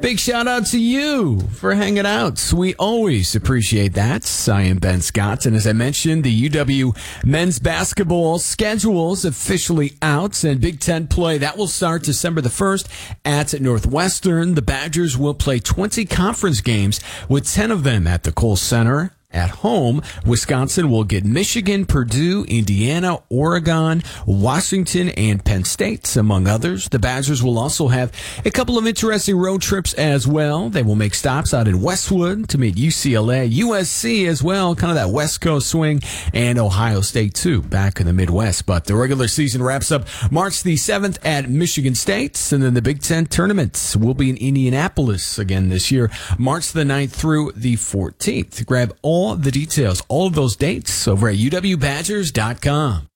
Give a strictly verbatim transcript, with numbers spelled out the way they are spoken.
Big shout out to you for hanging out. We always appreciate that. I am Ben Scott, and as I mentioned, the U W men's basketball schedule is officially out, and Big Ten play, that will start December the first at Northwestern. The Badgers will play twenty conference games, with ten of them at the Kohl Center. At home, Wisconsin will get Michigan, Purdue, Indiana, Oregon, Washington, and Penn State, among others. The Badgers will also have a couple of interesting road trips as well. They will make stops out in Westwood to meet U C L A, U S C as well, kind of that West Coast swing, and Ohio State, too, back in the Midwest. But the regular season wraps up March the seventh at Michigan State, and then the Big Ten tournament will be in Indianapolis again this year, March the ninth through the fourteenth. Grab all the details, all of those dates over at U W Badgers dot com.